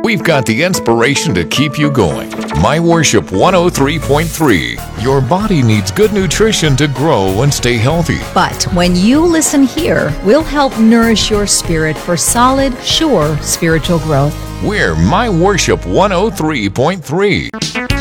we've got the inspiration to keep you going. My Worship 103.3. Your body needs good nutrition to grow and stay healthy. But when you listen here, we'll help nourish your spirit for solid, sure spiritual growth. We're My Worship 103.3.